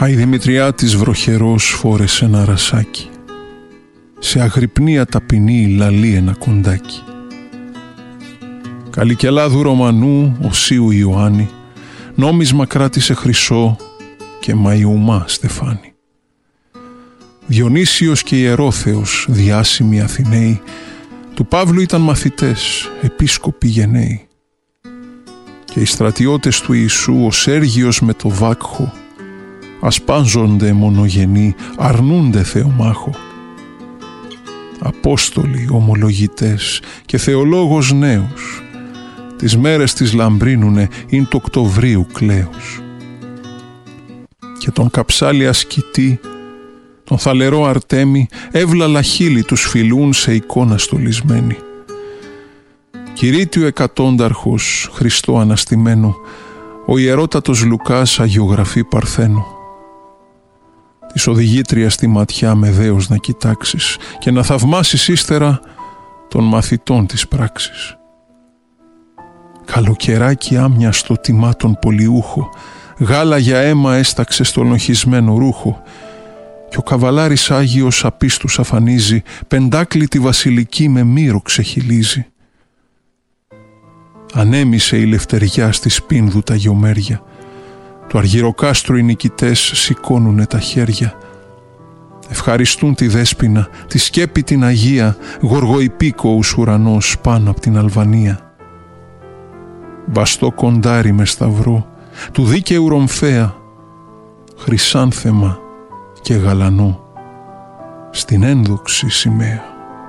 Η Δημητριάτης βροχερός φόρεσε ένα ρασάκι. Σε αγρυπνία ταπεινή λαλεί ένα κοντάκι. Καλικελάδου Ρωμανού Οσίου Ιωάννη, νόμισμα κράτησε χρυσό και Μαϊουμά στεφάνι. Διονύσιος και Ιερόθεος, διάσημοι Αθηναίοι, του Παύλου ήταν μαθητές, επίσκοποι γενναίοι. Και οι στρατιώτες του Ιησού, ο Σέργιος με το Βάκχο, ασπάζονται μονογενή, αρνούνται Θεομάχο. Απόστολοι, ομολογητές και θεολόγος νέος, τις μέρες τις λαμπρίνουνε, ειν το Οκτωβρίου κλαίους. Και τον καψάλι ασκητή, τον θαλερό Αρτέμι, εύλαλα χείλη τους φιλούν σε εικόνα στολισμένη. Κυρίτιο εκατόνταρχος, Χριστό αναστημένο, ο ιερότατος Λουκάς αγιογραφεί Παρθένο. Της οδηγήτριας τη ματιά με δέος να κοιτάξεις και να θαυμάσεις ύστερα των μαθητών της πράξης. Καλοκαιράκι άμοιαστο τιμάτων πολιούχο, γάλα για αίμα έσταξε στο λοχισμένο ρούχο, και ο καβαλάρης Άγιος απίστους αφανίζει, πεντάκλητη βασιλική με μύρο ξεχυλίζει. Ανέμισε η λευτεριά στη Σπίνδου τα γιομέρια, του αργυροκάστρου οι νικητές σηκώνουνε τα χέρια. Ευχαριστούν τη Δέσποινα, τη σκέπη την Αγία, γοργοϊπίκοους ουρανός πάνω απ' την Αλβανία. Βαστό κοντάρι με σταυρό, του δίκαιου Ρομφέα, χρυσάνθεμα και γαλανό, στην ένδοξη σημαία.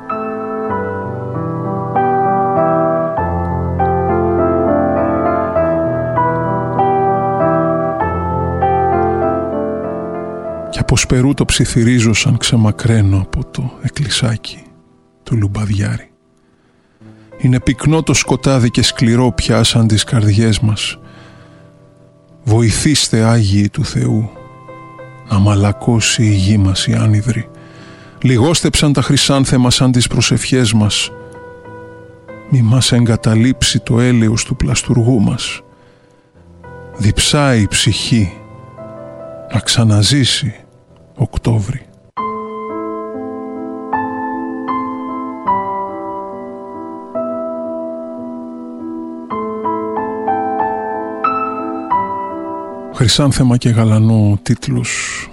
Κι από σπερού το ψιθυρίζω σαν ξεμακραίνω από το εκκλησάκι του λουμπαδιάρη. Είναι πυκνό το σκοτάδι και σκληρό πια σαν τις καρδιές μας. Βοηθήστε Άγιοι του Θεού να μαλακώσει η γη μας η άνυδρη. Λιγόστεψαν τα χρυσάνθεμα σαν τις προσευχές μας. Μη μας εγκαταλείψει το έλεος του πλαστουργού μας. Διψάει η ψυχή να ξαναζήσει Οκτώβρη. Χρυσάνθεμα και γαλανό, τίτλος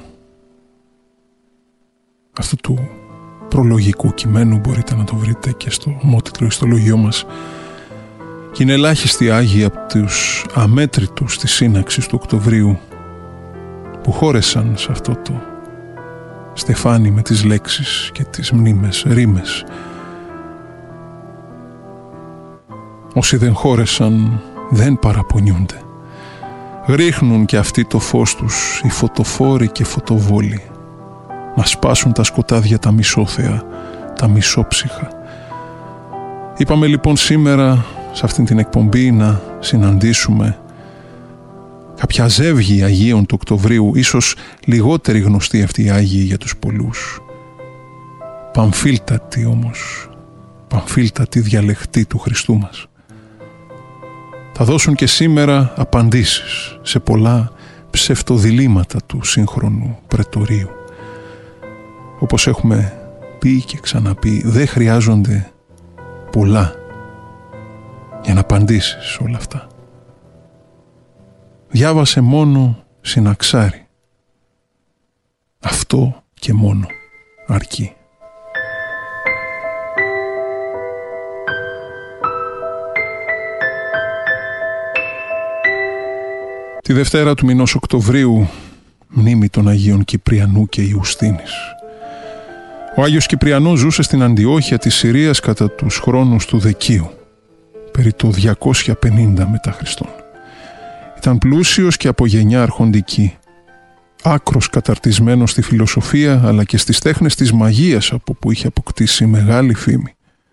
αυτού του προλογικού κειμένου, μπορείτε να το βρείτε και στο ομότιτλο ιστολογιό μας. Και είναι ελάχιστοι Άγιοι από τους αμέτρητους της σύναξης του Οκτωβρίου που χώρεσαν σε αυτό το στεφάνι με τις λέξεις και τις μνήμες, ρήμες. Όσοι δεν χώρεσαν δεν παραπονιούνται. Ρίχνουν και αυτοί το φως τους, οι φωτοφόροι και φωτοβόλοι, να σπάσουν τα σκοτάδια τα μισόθεα, τα μισόψυχα. Είπαμε λοιπόν σήμερα σε αυτήν την εκπομπή να συναντήσουμε κάποια ζεύγη Αγίων του Οκτωβρίου, ίσως λιγότερη γνωστή αυτή η Άγιοι για τους πολλούς. Παμφίλτατη όμως, παμφίλτατη διαλεκτή του Χριστού μας. Θα δώσουν και σήμερα απαντήσεις σε πολλά ψευτοδιλήμματα του σύγχρονου πρετορίου. Όπως έχουμε πει και ξαναπεί, δεν χρειάζονται πολλά για να απαντήσεις όλα αυτά. Διάβασε μόνο συναξάρι. Αυτό και μόνο αρκεί. Τη Δευτέρα του μηνός Οκτωβρίου, μνήμη των Αγίων Κυπριανού και Ιουστίνης. Ο Άγιος Κυπριανός ζούσε στην Αντιόχεια της Συρίας κατά τους χρόνους του Δεκίου, περί το 250 μετά Χριστόν. Ήταν πλούσιος και από γενιά αρχοντική, άκρος καταρτισμένος στη φιλοσοφία αλλά και στις τέχνες της μαγείας, από που είχε αποκτήσει μεγάλη φήμη.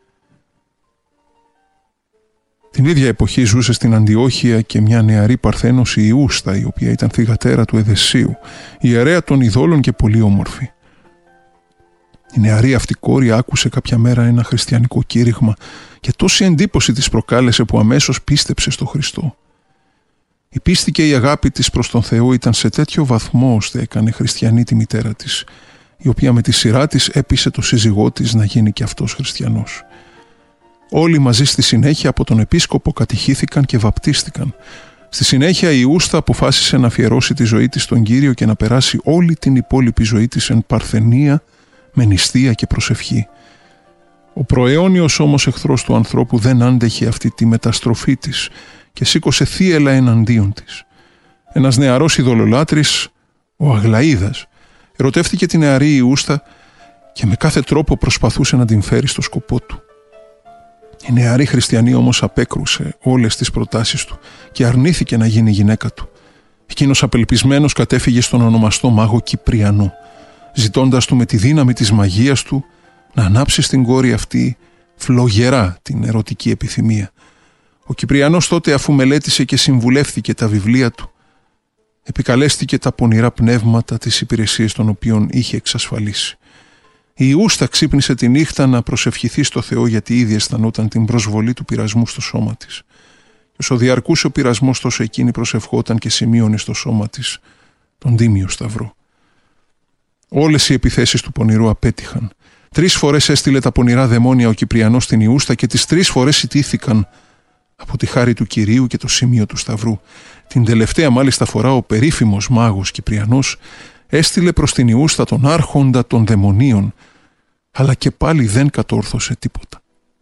Την ίδια εποχή ζούσε στην Αντιόχεια και μια νεαρή Παρθένος, η Ιούστα, η οποία ήταν θυγατέρα του Εδεσίου, ιερέα των ειδόλων και πολύ όμορφη. Η νεαρή αυτή κόρη άκουσε κάποια μέρα ένα χριστιανικό κήρυγμα και τόση εντύπωση της προκάλεσε που αμέσως πίστεψε στο Χριστό. Η πίστη και η αγάπη της προς τον Θεό ήταν σε τέτοιο βαθμό ώστε έκανε χριστιανή τη μητέρα της, η οποία με τη σειρά της έπεισε το σύζυγό της να γίνει και αυτός χριστιανός. Όλοι μαζί στη συνέχεια από τον επίσκοπο κατηχήθηκαν και βαπτίστηκαν. Στη συνέχεια η Ιούστα αποφάσισε να αφιερώσει τη ζωή της στον Κύριο και να περάσει όλη την υπόλοιπη ζωή της εν παρθενία, με νηστεία και προσευχή. Ο προαιώνιος όμως εχθρός του ανθρώπου δεν άντεχε αυτή τη μεταστροφή της και σήκωσε θύελλα εναντίον της. Ένας νεαρός ειδωλολάτρης, ο Αγλαΐδας, ερωτεύτηκε την νεαρή Ιούστα και με κάθε τρόπο προσπαθούσε να την φέρει στο σκοπό του. Η νεαρή χριστιανή όμως απέκρουσε όλες τις προτάσεις του και αρνήθηκε να γίνει γυναίκα του. Εκείνος απελπισμένος κατέφυγε στον ονομαστό μάγο Κυπριανό, ζητώντας του με τη δύναμη της μαγείας του να ανάψει στην κόρη αυτή φλογερά την ερωτική επιθυμία. Ο Κυπριανός τότε, αφού μελέτησε και συμβουλεύθηκε τα βιβλία του, επικαλέστηκε τα πονηρά πνεύματα της υπηρεσίας των οποίων είχε εξασφαλίσει. Η Ιούστα ξύπνησε τη νύχτα να προσευχηθεί στο Θεό, γιατί ήδη αισθανόταν την προσβολή του πειρασμού στο σώμα της. Και όσο διαρκούσε ο πειρασμός, τόσο εκείνη προσευχόταν και σημείωνε στο σώμα της τον τίμιο σταυρό. Όλες οι επιθέσεις του πονηρού απέτυχαν. 3 φορές έστειλε τα πονηρά δαιμόνια ο Κυπριανός στην Ιούστα και τις 3 φορές ιτήθηκαν από τη χάρη του Κυρίου και το σημείο του σταυρού. Την τελευταία μάλιστα φορά ο περίφημος μάγος Κυπριανός έστειλε προς την Ιούστα τον άρχοντα των δαιμονίων, αλλά και πάλι δεν κατόρθωσε τίποτα.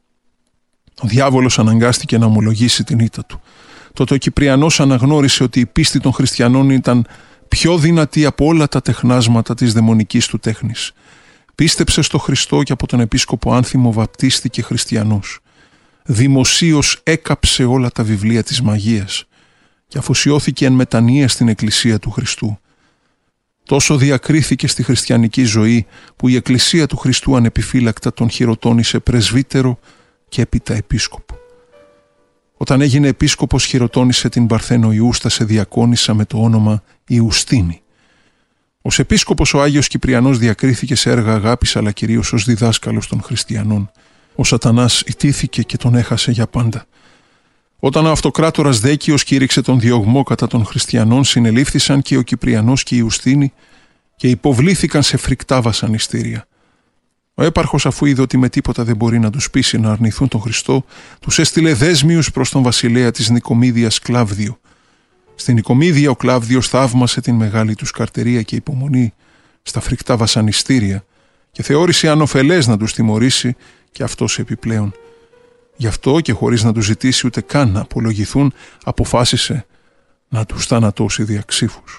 Ο διάβολος αναγκάστηκε να ομολογήσει την ήττα του. Τότε ο Κυπριανός αναγνώρισε ότι η πίστη των χριστιανών ήταν πιο δυνατή από όλα τα τεχνάσματα της δαιμονικής του τέχνης. Πίστεψε στο Χριστό και από τον επίσκοπο Άνθιμο βαπτίστηκε χριστιανός. Δημοσίως έκαψε όλα τα βιβλία της μαγείας και αφοσιώθηκε εν μετανία στην Εκκλησία του Χριστού. Τόσο διακρίθηκε στη χριστιανική ζωή που η Εκκλησία του Χριστού ανεπιφύλακτα τον χειροτώνησε πρεσβύτερο και έπειτα επίσκοπο. Όταν έγινε επίσκοπος, χειροτώνησε την Παρθένο Ιούστα σε διακόνισσα με το όνομα Ιουστίνη. Ως επίσκοπος ο Άγιος Κυπριανός διακρίθηκε σε έργα αγάπης, αλλά κυρίως ως διδάσκαλος των χριστιανών. Ο Σατανάς ιτήθηκε και τον έχασε για πάντα. Όταν ο αυτοκράτορας Δέκιος κήρυξε τον διωγμό κατά των χριστιανών, συνελήφθησαν και ο Κυπριανός και η Ιουστίνη και υποβλήθηκαν σε φρικτά βασανιστήρια. Ο έπαρχος, αφού είδε ότι με τίποτα δεν μπορεί να τους πείσει να αρνηθούν τον Χριστό, τους έστειλε δέσμιους προς τον βασιλέα της Νικομίδιας Κλάβδιο. Στην Νικομίδια ο Κλάβδιος θαύμασε την μεγάλη τους καρτερία και υπομονή στα φρικτά βασανιστήρια και θεώρησε ανοφελές να τους τιμωρήσει και αυτός επιπλέον. Γι' αυτό και χωρίς να τους ζητήσει ούτε καν να απολογηθούν, αποφάσισε να τους θανατώσει διαξύφους.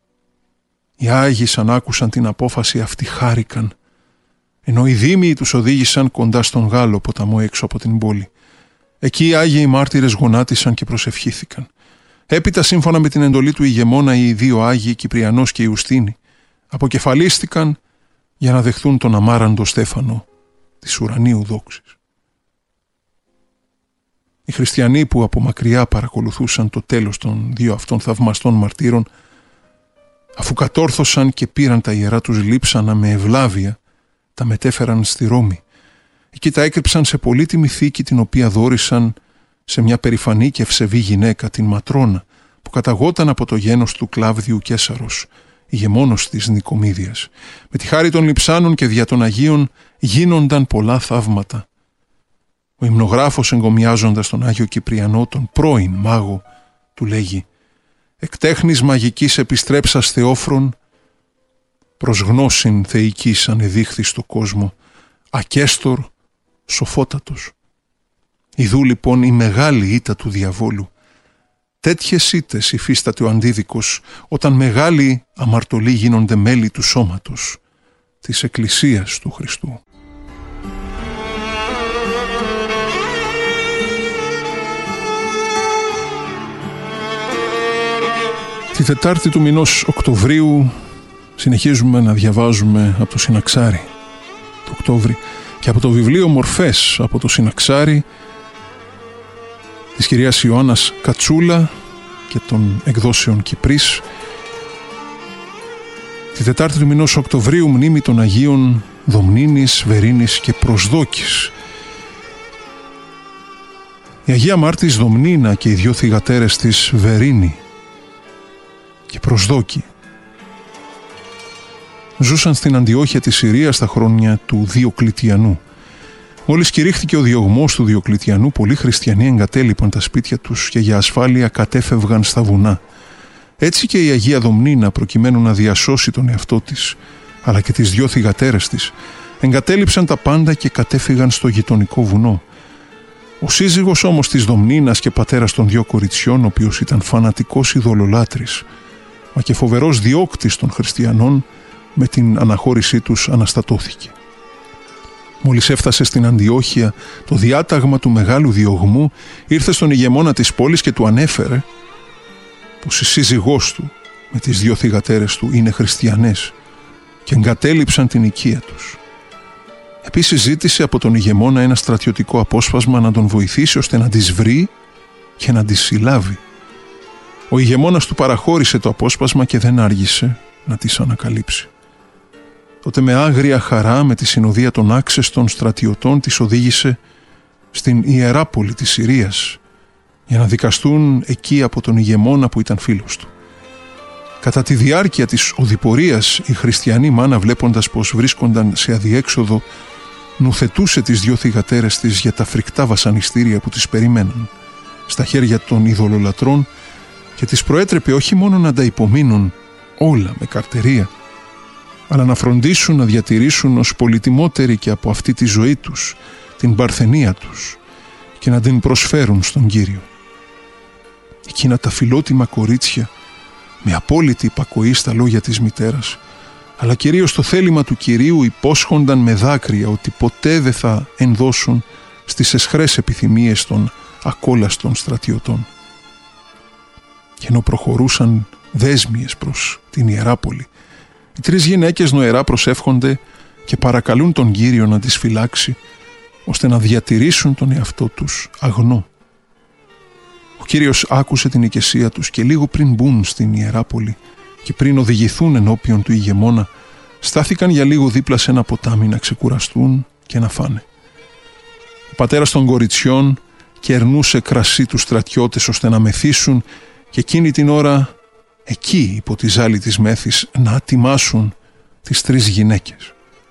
Οι Άγιοι, σαν άκουσαν την απόφαση αυτή, χάρηκαν, ενώ οι δήμοι τους οδήγησαν κοντά στον Γάλλο ποταμό έξω από την πόλη. Εκεί οι Άγιοι μάρτυρες γονάτισαν και προσευχήθηκαν. Έπειτα, σύμφωνα με την εντολή του ηγεμόνα, οι 2 Άγιοι, Κυπριανός και Ιουστίνη, αποκεφαλίστηκαν για να δεχθούν τον αμάραντο στέφανο της ουρανίου δόξης. Οι χριστιανοί που από μακριά παρακολουθούσαν το τέλος των 2 αυτών θαυμαστών μαρτύρων, αφού κατόρθωσαν και πήραν τα ιερά τους λείψανα με ευλάβεια, τα μετέφεραν στη Ρώμη. Εκεί τα έκρυψαν σε πολύτιμη θήκη, την οποία δώρησαν σε μια περηφανή και ευσεβή γυναίκα, την Ματρώνα, που καταγόταν από το γένος του Κλάβδιου Καίσαρος, ηγεμόνος της Νικομίδιας. Με τη χάρη των λειψάνων και δια των Αγίων γίνονταν πολλά θαύματα. Ο υμνογράφος, εγκομιάζοντας τον Άγιο Κυπριανό, τον πρώην μάγο, του λέγει «Εκ τέχνης μαγικής επιστρέψας Θεόφρον, προς γνώσιν θεϊκής ανεδείχθη στο κόσμο, ακέστορ σοφότατος». Ιδού λοιπόν η μεγάλη ήττα του διαβόλου. Τέτοιες ήττες υφίσταται ο αντίδικος όταν μεγάλοι αμαρτωλοί γίνονται μέλη του σώματος της Εκκλησίας του Χριστού. Τη Τετάρτη του μηνός Οκτωβρίου συνεχίζουμε να διαβάζουμε από το Συναξάρι το Οκτώβρη και από το βιβλίο Μορφές από το Συναξάρι της κυρίας Ιωάννας Κατσούλα και των εκδόσεων Κυπρής. Τη Τετάρτη του μηνός Οκτωβρίου μνήμη των Αγίων Δομνίνης, Βερίνης και Προσδόκης. Η Αγία Μάρτης Δομνίνα και οι 2 θυγατέρες της Βερίνη και προσδόκοι. Ζούσαν στην Αντιόχεια της Συρίας στα χρόνια του Διοκλητιανού. Μόλις κηρύχθηκε ο διωγμός του Διοκλητιανού, πολλοί χριστιανοί εγκατέλειπαν τα σπίτια τους και για ασφάλεια κατέφευγαν στα βουνά. Έτσι και η Αγία Δομνίνα, προκειμένου να διασώσει τον εαυτό της, αλλά και τις δυο θυγατέρες της, εγκατέλειψαν τα πάντα και κατέφυγαν στο γειτονικό βουνό. Ο σύζυγος όμως της Δομνίνας και πατέρας των δυο κοριτσιών, ο οποίος ήταν φανατικός ειδωλολάτρης, μα και φοβερός διώκτης των χριστιανών, με την αναχώρησή τους αναστατώθηκε. Μόλις έφτασε στην Αντιόχεια το διάταγμα του μεγάλου διωγμού, ήρθε στον ηγεμόνα της πόλης και του ανέφερε πως η σύζυγός του με τις δυο θυγατέρες του είναι χριστιανές και εγκατέλειψαν την οικία τους. Επίσης ζήτησε από τον ηγεμόνα ένα στρατιωτικό απόσπασμα να τον βοηθήσει ώστε να τις βρει και να τις συλλάβει. Ο ηγεμόνας του παραχώρησε το απόσπασμα και δεν άργησε να τις ανακαλύψει. Τότε με άγρια χαρά, με τη συνοδεία των άξεστων στρατιωτών, τις οδήγησε στην Ιεράπολη της Συρίας για να δικαστούν εκεί από τον ηγεμόνα που ήταν φίλος του. Κατά τη διάρκεια της οδηπορίας, η χριστιανή μάνα, βλέποντας πως βρίσκονταν σε αδιέξοδο, νουθετούσε τις δυο θυγατέρες της για τα φρικτά βασανιστήρια που τις περιμέναν στα χέρια των ειδωλολατρών και τις προέτρεπε όχι μόνο να τα υπομείνουν όλα με καρτερία, αλλά να φροντίσουν να διατηρήσουν ως πολυτιμότερη και από αυτή τη ζωή τους την παρθενία τους και να την προσφέρουν στον Κύριο. Εκείνα τα φιλότιμα κορίτσια, με απόλυτη υπακοή στα λόγια της μητέρας, αλλά κυρίως το θέλημα του Κυρίου, υπόσχονταν με δάκρυα ότι ποτέ δεν θα ενδώσουν στις αισχρές επιθυμίες των ακόλαστων στρατιωτών. Και ενώ προχωρούσαν δέσμιες προς την Ιεράπολη, οι τρεις γυναίκες νοερά προσεύχονται και παρακαλούν τον Κύριο να τις φυλάξει, ώστε να διατηρήσουν τον εαυτό τους αγνό. Ο Κύριος άκουσε την εικεσία τους και λίγο πριν μπουν στην Ιεράπολη και πριν οδηγηθούν ενώπιον του ηγεμόνα, στάθηκαν για λίγο δίπλα σε ένα ποτάμι να ξεκουραστούν και να φάνε. Ο πατέρας των κοριτσιών κερνούσε κρασί τους στρατιώτες ώστε να μεθύσουν και εκείνη την ώρα εκεί υπό τη ζάλη της μέθης να ατιμάσουν τις τρεις γυναίκες.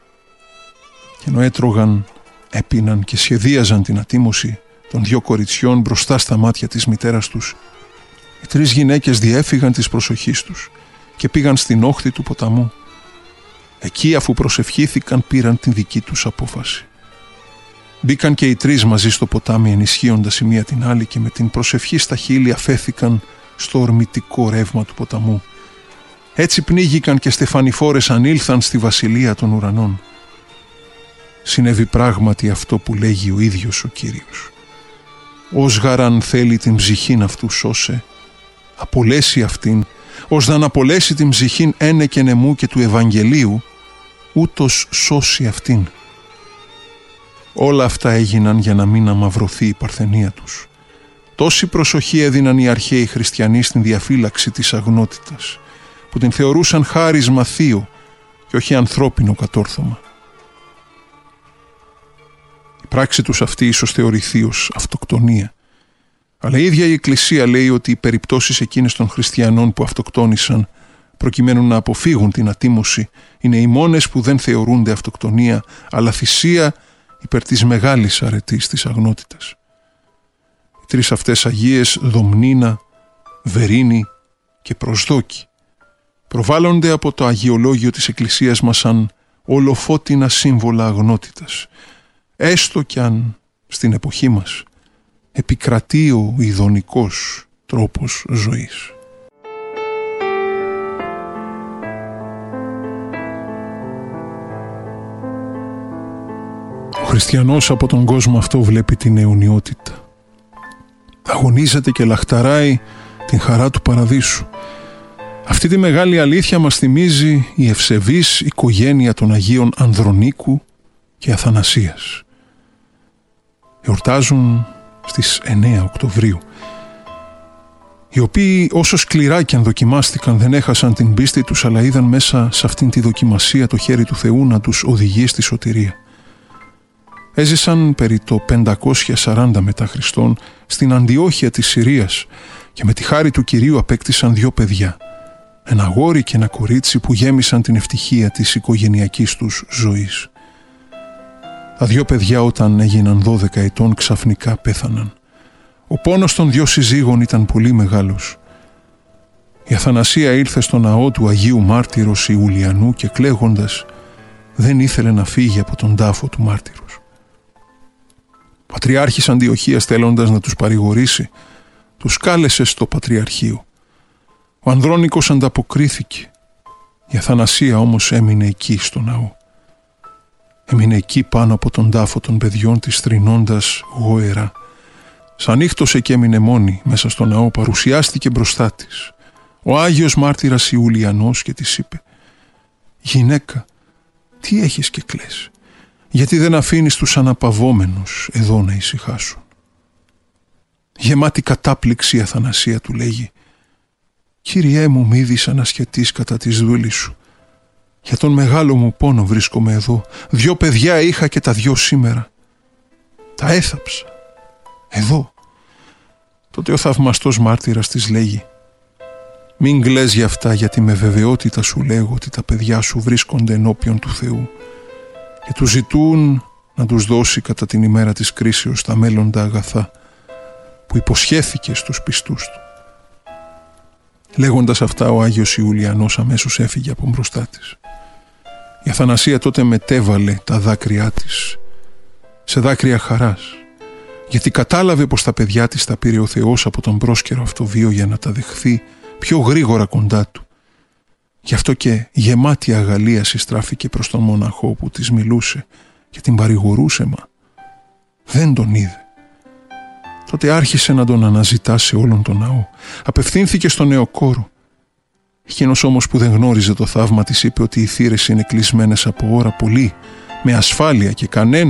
Και ενώ έτρωγαν, έπιναν και σχεδίαζαν την ατίμωση των δυο κοριτσιών μπροστά στα μάτια της μητέρας τους, οι τρεις γυναίκες διέφυγαν της προσοχής τους και πήγαν στην όχθη του ποταμού. Εκεί, αφού προσευχήθηκαν, πήραν την δική τους απόφαση. Μπήκαν και οι τρεις μαζί στο ποτάμι, ενισχύοντας η μία την άλλη, και με την προσευχή στα χείλη αφέθηκαν στο ορμητικό ρεύμα του ποταμού. Έτσι πνίγηκαν και στεφανιφόρες ανήλθαν στη βασιλεία των ουρανών. Συνέβη πράγματι αυτό που λέγει ο ίδιος ο Κύριος. «Ως γαραν θέλει την ψυχήν αυτού σώσε, απολέσει αυτήν, ως να απολέσει την ψυχήν ένε και νεμού και του Ευαγγελίου, ούτως σώσει αυτήν». Όλα αυτά έγιναν για να μην αμαυρωθεί η παρθενία τους. Τόση προσοχή έδιναν οι αρχαίοι χριστιανοί στην διαφύλαξη της αγνότητας, που την θεωρούσαν χάρισμα θείο και όχι ανθρώπινο κατόρθωμα. Η πράξη τους αυτή ίσως θεωρηθεί ως αυτοκτονία, αλλά η ίδια η Εκκλησία λέει ότι οι περιπτώσεις εκείνες των χριστιανών που αυτοκτόνησαν προκειμένου να αποφύγουν την ατίμωση είναι οι μόνες που δεν θεωρούνται αυτοκτονία, αλλά θυσία υπέρ της μεγάλης αρετής της αγνότητας. Οι τρεις αυτές Αγίες, Δομνίνα, Βερίνη και Προσδόκη, προβάλλονται από το αγιολόγιο της Εκκλησίας μας σαν ολοφώτινα σύμβολα αγνότητας, έστω κι αν στην εποχή μας επικρατεί ο ειδονικός τρόπος ζωής. Ο χριστιανός από τον κόσμο αυτό βλέπει την αιωνιότητα. Αγωνίζεται και λαχταράει την χαρά του παραδείσου. Αυτή τη μεγάλη αλήθεια μας θυμίζει η ευσεβής οικογένεια των Αγίων Ανδρονίκου και Αθανασίας. Εορτάζουν στις 9 Οκτωβρίου. Οι οποίοι όσο σκληρά κι αν δοκιμάστηκαν δεν έχασαν την πίστη τους, αλλά είδαν μέσα σε αυτήν τη δοκιμασία το χέρι του Θεού να τους οδηγεί στη σωτηρία. Έζησαν περί το 540 μετά Χριστόν στην Αντιόχεια της Συρίας και με τη χάρη του Κυρίου απέκτησαν 2 παιδιά, ένα αγόρι και ένα κορίτσι που γέμισαν την ευτυχία της οικογενειακής τους ζωής. Τα 2 παιδιά όταν έγιναν 12 ετών ξαφνικά πέθαναν. Ο πόνος των 2 συζύγων ήταν πολύ μεγάλος. Η Αθανασία ήρθε στο ναό του Αγίου Μάρτυρος Ιουλιανού και κλαίγοντας δεν ήθελε να φύγει από τον τάφο του μάρτυρος. Ο Πατριάρχης Αντιοχίας, θέλοντας να τους παρηγορήσει, τους κάλεσε στο Πατριαρχείο. Ο Ανδρώνικος ανταποκρίθηκε. Η Αθανασία όμως έμεινε εκεί στο ναό. Έμεινε εκεί πάνω από τον τάφο των παιδιών της, θρηνώντας γοερά. Σαν νύχτωσε και έμεινε μόνη μέσα στο ναό, παρουσιάστηκε μπροστά της ο Άγιος Μάρτυρας Ιουλιανός και της είπε: «Γυναίκα, τι έχεις και κλαις? Γιατί δεν αφήνεις τους αναπαυόμενους εδώ να ησυχάσουν?» Γεμάτη κατάπληξη η Αθανασία του λέγει: «Κύριέ μου, μ' είδης ανασχετής κατά της δούλης σου. Για τον μεγάλο μου πόνο βρίσκομαι εδώ. 2 παιδιά είχα και τα 2 σήμερα. Τα έθαψα. Εδώ». Τότε ο θαυμαστός μάρτυρας της λέγει: «Μην κλαις για αυτά, γιατί με βεβαιότητα σου λέγω ότι τα παιδιά σου βρίσκονται ενώπιον του Θεού και τους ζητούν να τους δώσει κατά την ημέρα της κρίσεως τα μέλλοντα αγαθά που υποσχέθηκε στους πιστούς του». Λέγοντας αυτά, ο Άγιος Ιουλιανός αμέσως έφυγε από μπροστά της. Η Αθανασία τότε μετέβαλε τα δάκρυά της σε δάκρυα χαράς, γιατί κατάλαβε πως τα παιδιά της τα πήρε ο Θεός από τον πρόσκαιρο αυτό βίο για να τα δεχθεί πιο γρήγορα κοντά του. Γι' αυτό και γεμάτη αγαλία συστράφηκε προς τον μοναχό που της μιλούσε και την παρηγορούσε, μα δεν τον είδε. Τότε άρχισε να τον αναζητά σε όλον τον ναό. Απευθύνθηκε στον νεοκόρο. Εκείνος όμως που δεν γνώριζε το θαύμα της είπε ότι οι θύρες είναι κλεισμένες από ώρα πολύ, με ασφάλεια, και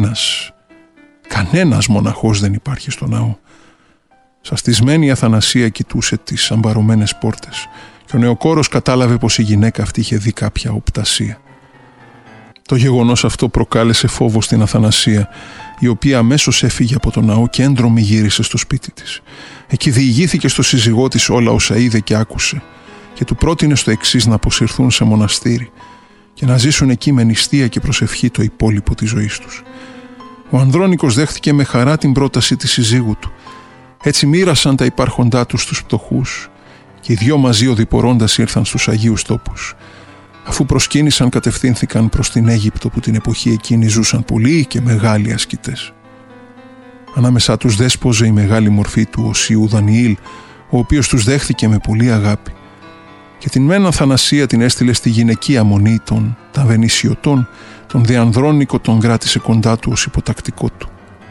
κανένας μοναχός δεν υπάρχει στο ναό. Σαστισμένη η Αθανασία κοιτούσε τις αμπαρωμένες πόρτες και ο νεοκόρος κατάλαβε πως η γυναίκα αυτή είχε δει κάποια οπτασία. Το γεγονός αυτό προκάλεσε φόβο στην Αθανασία, η οποία αμέσως έφυγε από το ναό και έντρομη γύρισε στο σπίτι της. Εκεί διηγήθηκε στο σύζυγό της όλα όσα είδε και άκουσε και του πρότεινε στο εξής να αποσυρθούν σε μοναστήρι και να ζήσουν εκεί με νηστεία και προσευχή το υπόλοιπο της ζωής τους. Ο Ανδρώνικος δέχτηκε με χαρά την πρόταση της συζύγου του. Έτσι μοίρασαν τα υπάρχοντά τους στους πτωχούς και οι 2 μαζί οδηπορώντας ήρθαν στους Αγίους Τόπους. Αφού προσκύνησαν, κατευθύνθηκαν προς την Αίγυπτο, που την εποχή εκείνη ζούσαν πολλοί και μεγάλοι ασκητές. Ανάμεσά τους δέσποζε η μεγάλη μορφή του Οσίου Δανιήλ, ο οποίος τους δέχθηκε με πολύ αγάπη, και την μεν Αθανασία την έστειλε στη γυναικεία μονή των Ταβενισιωτών, τον δε Ανδρώνικο τον κράτησε κοντά του ως υποτακτικό του.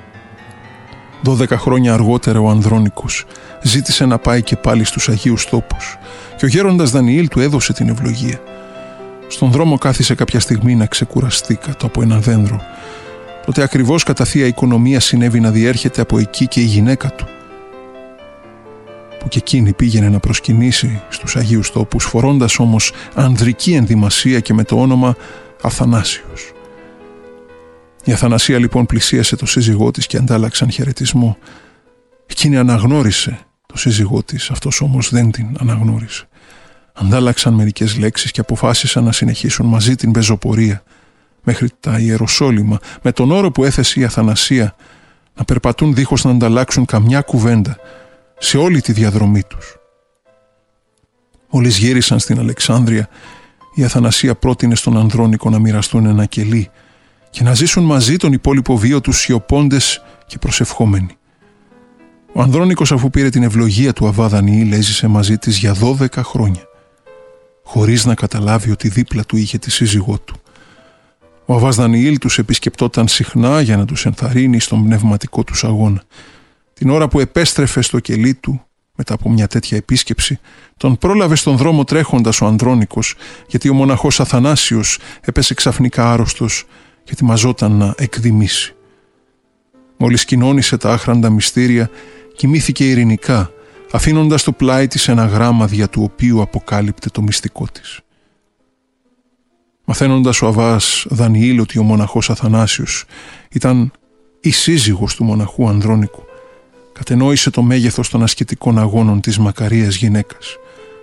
12 χρόνια αργότερα ο Ανδρώνικος ζήτησε να πάει και πάλι στους Αγίους Τόπους και ο γέροντας Δανιήλ του έδωσε την ευλογία. Στον δρόμο κάθισε κάποια στιγμή να ξεκουραστεί κάτω από ένα δέντρο. Τότε ακριβώς κατά θεία οικονομία συνέβη να διέρχεται από εκεί και η γυναίκα του, που και εκείνη πήγαινε να προσκυνήσει στους Αγίους Τόπους, φορώντας όμως ανδρική ενδυμασία και με το όνομα Αθανάσιος. Η Αθανασία λοιπόν πλησίασε το σύζυγό της και αντάλλαξαν χαιρετισμό. Εκείνη αναγνώρισε το σύζυγό της, αυτός όμως δεν την αναγνώρισε. Αντάλλαξαν μερικές λέξεις και αποφάσισαν να συνεχίσουν μαζί την πεζοπορία μέχρι τα Ιεροσόλυμα, με τον όρο που έθεσε η Αθανασία να περπατούν δίχως να ανταλλάξουν καμιά κουβέντα σε όλη τη διαδρομή τους. Μόλις γύρισαν στην Αλεξάνδρεια, η Αθανασία πρότεινε στον Ανδρώνικο να μοιραστούν ένα κελί και να ζήσουν μαζί τον υπόλοιπο βίο τους σιωπώντες και προσευχόμενοι. Ο Ανδρώνικος, αφού πήρε την ευλογία του Αββά Δανιήλ, έζησε μαζί της για 12 χρόνια, χωρίς να καταλάβει ότι δίπλα του είχε τη σύζυγό του. Ο Αββάς Δανιήλ τους επισκεπτόταν συχνά για να τους ενθαρρύνει στον πνευματικό τους αγώνα. Την ώρα που επέστρεφε στο κελί του, μετά από μια τέτοια επίσκεψη, τον πρόλαβε στον δρόμο τρέχοντας ο Ανδρώνικος, γιατί ο μοναχός Αθανάσιος έπεσε ξαφνικά άρρωστος και ετοιμαζόταν να εκδημήσει. Μόλις κοινώνησε τα άχραντα μυστήρια, κοιμήθηκε ειρηνικά, αφήνοντας στο πλάι της ένα γράμμα δια του οποίου αποκάλυπτε το μυστικό της. Μαθαίνοντας ο Αββάς Δανιήλ ότι ο μοναχός Αθανάσιος ήταν η σύζυγος του μοναχού Ανδρώνικου, κατενόησε το μέγεθος των ασκητικών αγώνων της μακαρίας γυναίκας,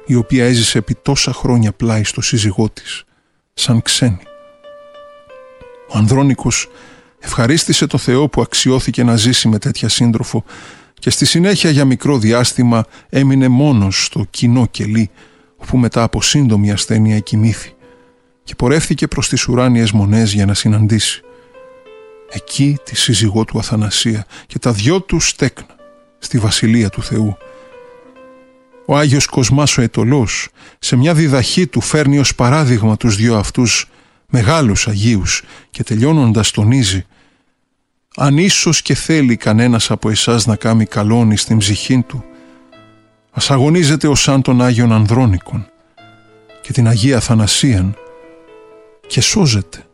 η οποία έζησε επί τόσα χρόνια πλάι στο σύζυγό της, σαν ξένη. Ο Ανδρώνικος ευχαρίστησε το Θεό που αξιώθηκε να ζήσει με τέτοια σύντροφο και στη συνέχεια για μικρό διάστημα έμεινε μόνος στο κοινό κελί, όπου μετά από σύντομη ασθένεια εκοιμήθη και πορεύθηκε προς τις ουράνιες μονές για να συναντήσει εκεί τη σύζυγό του Αθανασία και τα δυο του στέκνα στη Βασιλεία του Θεού. Ο Άγιος Κοσμάς ο Αιτωλός σε μια διδαχή του φέρνει ως παράδειγμα τους δυο αυτούς μεγάλους Αγίους και τελειώνοντας τονίζει: «Αν ίσως και θέλει κανένας από εσάς να κάνει καλόνι στην ψυχήν του, ας αγωνίζεται ως σαν τον Άγιον Ανδρώνικον και την Αγία Αθανασίαν και σώζεται».